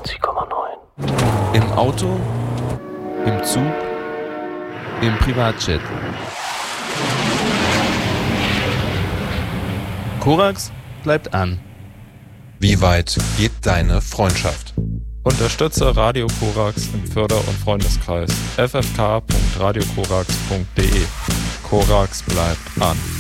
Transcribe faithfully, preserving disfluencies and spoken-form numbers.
neunundneunzig Komma neun. Im Auto, im Zug, im Privatjet. Korax bleibt an. Wie weit geht deine Freundschaft? Unterstütze Radio Korax im Förder- und Freundeskreis f f k punkt radio korax punkt d e. Korax bleibt an.